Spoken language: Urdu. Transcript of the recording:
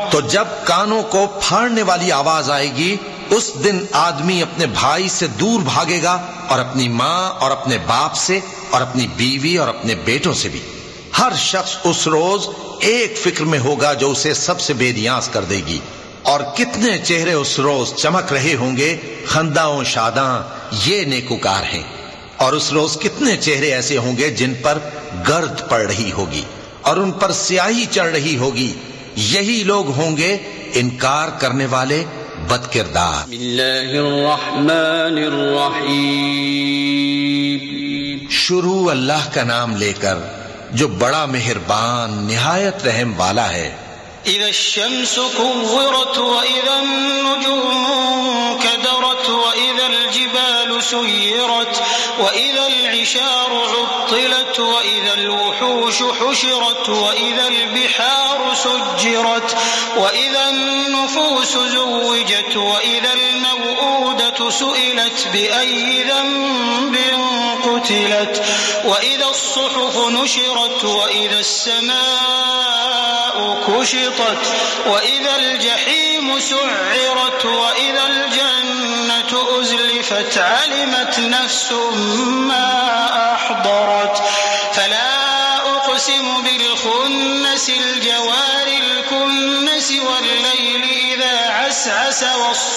تو جب کانوں کو پھاڑنے والی آواز آئے گی اس دن آدمی اپنے بھائی سے دور بھاگے گا اور اپنی ماں اور اپنے باپ سے اور اپنی بیوی اور اپنے بیٹوں سے بھی. ہر شخص اس روز ایک فکر میں ہوگا جو اسے سب سے بے نیاز کر دے گی. اور کتنے چہرے اس روز چمک رہے ہوں گے خنداں و شاداں، یہ نیکوکار ہیں. اور اس روز کتنے چہرے ایسے ہوں گے جن پر گرد پڑ رہی ہوگی اور ان پر سیاہی چڑھ رہی ہوگی، یہی لوگ ہوں گے انکار کرنے والے بد کردار. بسم اللہ الرحمن الرحیم. شروع اللہ کا نام لے کر جو بڑا مہربان نہایت رحم والا ہے. اذا الشمس كورت واذا النجوم كدرت واذا الجبال سيرت واذا العشار عطلت واذا الوحوش حشرت واذا البحار سجرت واذا النفوس زوجت واذا الموءودة سئلت بأي ذنب قتلت واذا الصحف نشرت واذا السماء كشطت واذا الجحيم سعرت واذا الجنة أزلفت علمت نفس ما أحضرت فلا أقسم بالخنس الجوار الكنس والليل إذا عسعس